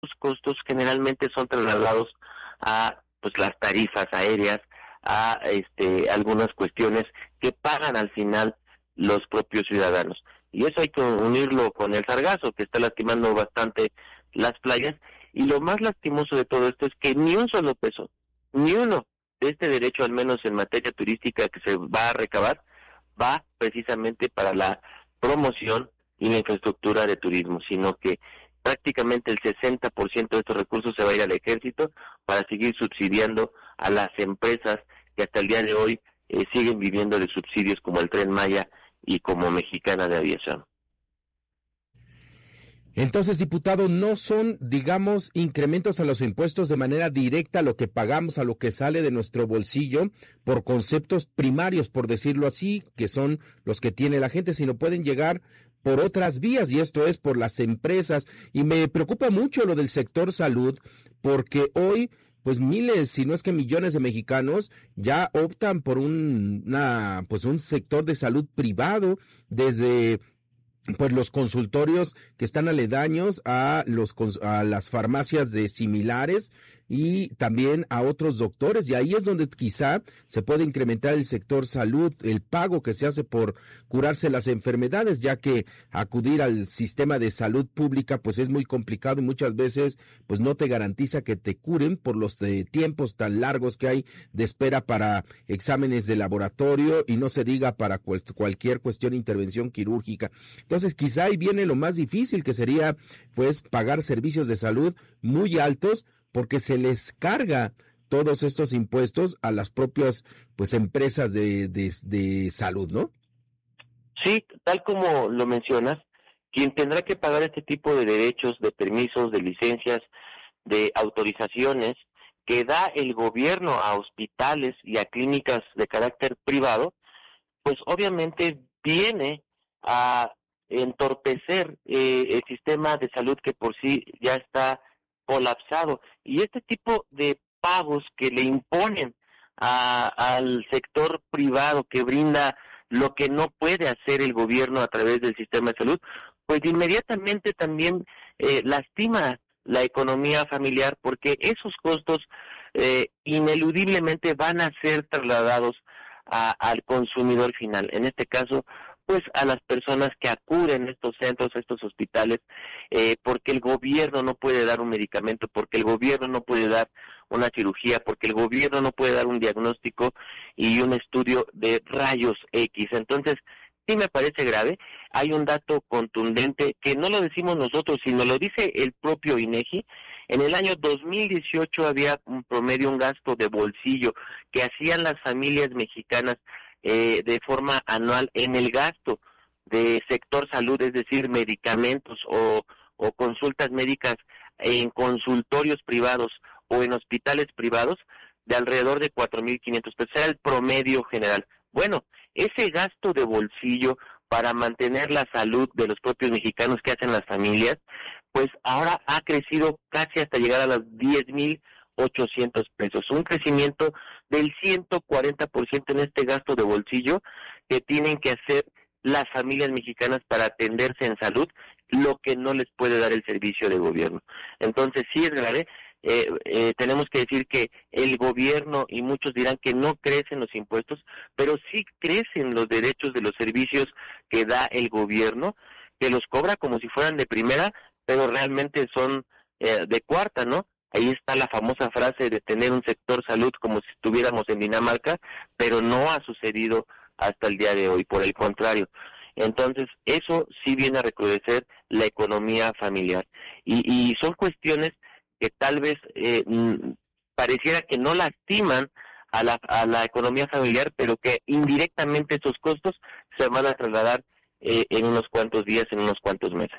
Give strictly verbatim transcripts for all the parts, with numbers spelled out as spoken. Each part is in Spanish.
costos generalmente son trasladados a pues las tarifas aéreas, a este algunas cuestiones que pagan al final los propios ciudadanos. Y eso hay que unirlo con el sargazo, que está lastimando bastante las playas. Y lo más lastimoso de todo esto es que ni un solo peso, ni uno de este derecho, al menos en materia turística que se va a recabar, va precisamente para la promoción y la infraestructura de turismo, sino que prácticamente el sesenta por ciento de estos recursos se va a ir al ejército para seguir subsidiando a las empresas que hasta el día de hoy eh, siguen viviendo de subsidios como el Tren Maya y como Mexicana de Aviación. Entonces, diputado, no son, digamos, incrementos a los impuestos de manera directa a lo que pagamos, a lo que sale de nuestro bolsillo, por conceptos primarios, por decirlo así, que son los que tiene la gente, sino pueden llegar por otras vías, y esto es por las empresas. Y me preocupa mucho lo del sector salud, porque hoy, pues miles, si no es que millones de mexicanos ya optan por un, una, pues un sector de salud privado, desde pues los consultorios que están aledaños a los a las farmacias de similares y también a otros doctores, y ahí es donde quizá se puede incrementar el sector salud, el pago que se hace por curarse las enfermedades, ya que acudir al sistema de salud pública pues es muy complicado y muchas veces pues no te garantiza que te curen por los de tiempos tan largos que hay de espera para exámenes de laboratorio, y no se diga para cual, cualquier cuestión de intervención quirúrgica. Entonces quizá ahí viene lo más difícil, que sería pues pagar servicios de salud muy altos, porque se les carga todos estos impuestos a las propias pues empresas de, de, de salud, ¿no? Sí, tal como lo mencionas, quien tendrá que pagar este tipo de derechos, de permisos, de licencias, de autorizaciones que da el gobierno a hospitales y a clínicas de carácter privado, pues obviamente viene a entorpecer eh, el sistema de salud que por sí ya está colapsado. Y este tipo de pagos que le imponen a, al sector privado, que brinda lo que no puede hacer el gobierno a través del sistema de salud, pues inmediatamente también eh, lastima la economía familiar, porque esos costos eh, ineludiblemente van a ser trasladados a, al consumidor final, en este caso pues a las personas que acuden a estos centros, a estos hospitales, eh, porque el gobierno no puede dar un medicamento, porque el gobierno no puede dar una cirugía, porque el gobierno no puede dar un diagnóstico y un estudio de rayos X. Entonces, sí me parece grave. Hay un dato contundente que no lo decimos nosotros, sino lo dice el propio INEGI. En el año dos mil dieciocho había un promedio, un gasto de bolsillo que hacían las familias mexicanas Eh, de forma anual en el gasto de sector salud, es decir, medicamentos o, o consultas médicas en consultorios privados o en hospitales privados, de alrededor de cuatro mil quinientos pesos, era el promedio general. Bueno, ese gasto de bolsillo para mantener la salud de los propios mexicanos que hacen las familias, pues ahora ha crecido casi hasta llegar a los diez mil ochocientos pesos, un crecimiento del ciento cuarenta por ciento en este gasto de bolsillo que tienen que hacer las familias mexicanas para atenderse en salud, lo que no les puede dar el servicio de gobierno. Entonces sí es grave, eh, eh, tenemos que decir que el gobierno, y muchos dirán que no crecen los impuestos, pero sí crecen los derechos de los servicios que da el gobierno, que los cobra como si fueran de primera, pero realmente son eh, de cuarta, ¿no? Ahí está la famosa frase de tener un sector salud como si estuviéramos en Dinamarca, pero no ha sucedido hasta el día de hoy, por el contrario. Entonces, eso sí viene a recrudecer la economía familiar. Y, y son cuestiones que tal vez eh, pareciera que no lastiman a la, a la economía familiar, pero que indirectamente esos costos se van a trasladar eh, en unos cuantos días, en unos cuantos meses.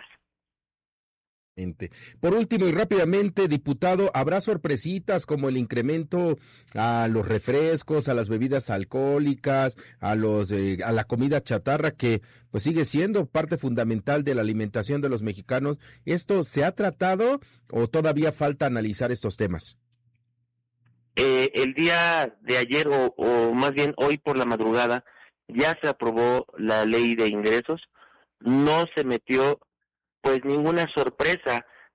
Por último y rápidamente, diputado, ¿habrá sorpresitas como el incremento a los refrescos, a las bebidas alcohólicas, a los eh, a la comida chatarra, que pues sigue siendo parte fundamental de la alimentación de los mexicanos? ¿Esto se ha tratado o todavía falta analizar estos temas? Eh, el día de ayer, o, o más bien hoy por la madrugada, ya se aprobó la ley de ingresos. No se metió pues ninguna sorpresa,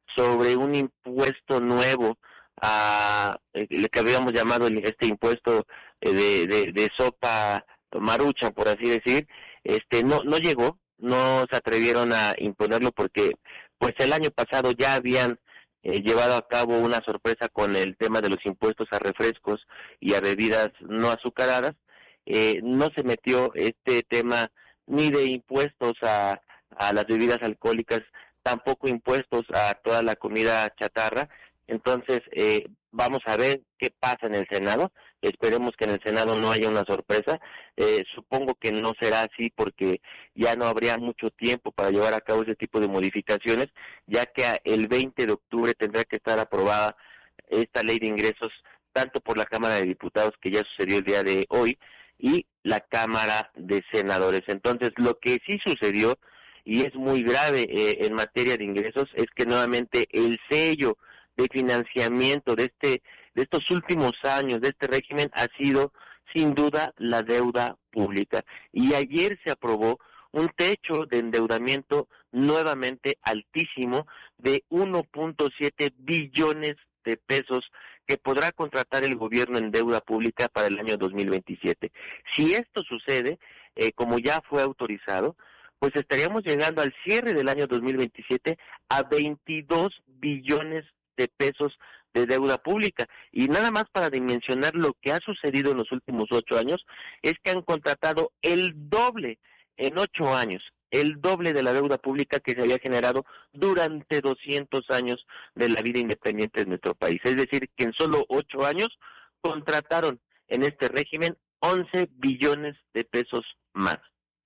sobre un impuesto nuevo, a el que habíamos llamado este impuesto de, de, de sopa marucha, por así decir, este no no llegó, no se atrevieron a imponerlo porque pues el año pasado ya habían eh, llevado a cabo una sorpresa con el tema de los impuestos a refrescos y a bebidas no azucaradas. Eh, no se metió este tema ni de impuestos a, a las bebidas alcohólicas, tampoco impuestos a toda la comida chatarra. Entonces, eh, vamos a ver qué pasa en el Senado. Esperemos que en el Senado no haya una sorpresa. Eh, supongo que no será así porque ya no habría mucho tiempo para llevar a cabo ese tipo de modificaciones, ya que el veinte de octubre tendrá que estar aprobada esta ley de ingresos, tanto por la Cámara de Diputados, que ya sucedió el día de hoy, y la Cámara de Senadores. Entonces, lo que sí sucedió, y es muy grave eh, en materia de ingresos, es que nuevamente el sello de financiamiento de este de estos últimos años de este régimen ha sido sin duda la deuda pública. Y ayer se aprobó un techo de endeudamiento nuevamente altísimo de uno punto siete billones de pesos que podrá contratar el gobierno en deuda pública para el año dos mil veintisiete. Si esto sucede, eh, como ya fue autorizado, pues estaríamos llegando al cierre del año dos mil veintisiete a veintidós billones de pesos de deuda pública. Y nada más para dimensionar lo que ha sucedido en los últimos ocho años, es que han contratado el doble en ocho años, el doble de la deuda pública que se había generado durante doscientos años de la vida independiente de nuestro país. Es decir, que en solo ocho años contrataron en este régimen once billones de pesos más.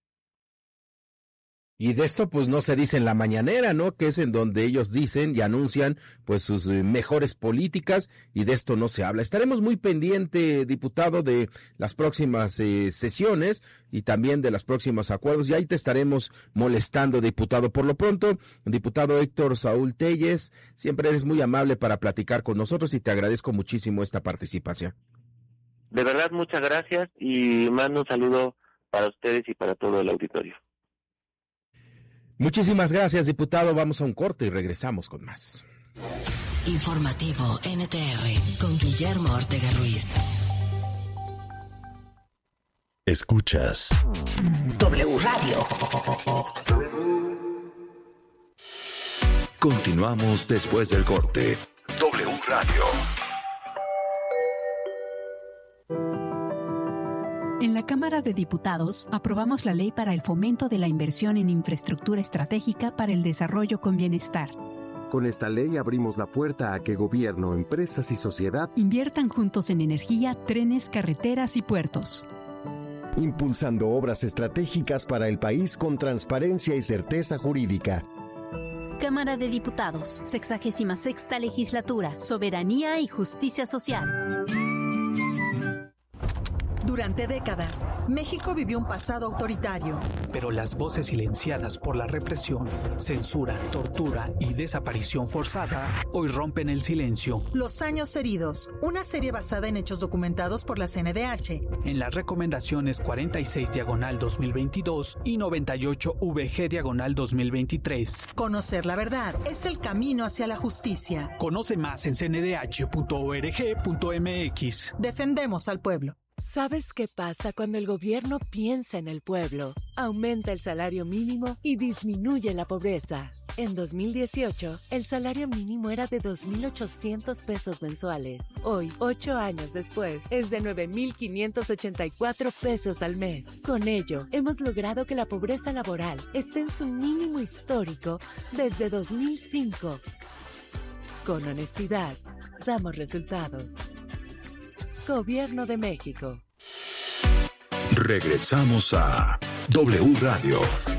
Y de esto pues no se dice en la mañanera, ¿no? Que es en donde ellos dicen y anuncian pues sus eh, mejores políticas, y de esto no se habla. Estaremos muy pendiente, diputado, de las próximas eh, sesiones y también de los próximos acuerdos, y ahí te estaremos molestando, diputado. Por lo pronto, diputado Héctor Saúl Telles, siempre eres muy amable para platicar con nosotros y te agradezco muchísimo esta participación. De verdad, muchas gracias, y mando un saludo para ustedes y para todo el auditorio. Muchísimas gracias, diputado. Vamos a un corte y regresamos con más. Informativo N T R con Guillermo Ortega Ruiz. Escuchas W Radio. Continuamos después del corte. W Radio. En la Cámara de Diputados aprobamos la Ley para el Fomento de la Inversión en Infraestructura Estratégica para el Desarrollo con Bienestar. Con esta ley abrimos la puerta a que gobierno, empresas y sociedad inviertan juntos en energía, trenes, carreteras y puertos, impulsando obras estratégicas para el país con transparencia y certeza jurídica. Cámara de Diputados, sexagésima sexta Legislatura, Soberanía y Justicia Social. Durante décadas, México vivió un pasado autoritario. Pero las voces silenciadas por la represión, censura, tortura y desaparición forzada hoy rompen el silencio. Los años heridos, una serie basada en hechos documentados por la C N D H. En las recomendaciones cuarenta y seis diagonal dos mil veintidós y noventa y ocho V G diagonal dos mil veintitrés. Conocer la verdad es el camino hacia la justicia. Conoce más en c n d h punto org punto m x. Defendemos al pueblo. ¿Sabes qué pasa cuando el gobierno piensa en el pueblo? Aumenta el salario mínimo y disminuye la pobreza. En dos mil dieciocho, el salario mínimo era de dos mil ochocientos pesos mensuales. Hoy, ocho años después, es de nueve mil quinientos ochenta y cuatro pesos al mes. Con ello, hemos logrado que la pobreza laboral esté en su mínimo histórico desde dos mil cinco. Con honestidad, damos resultados. Gobierno de México. Regresamos a W Radio.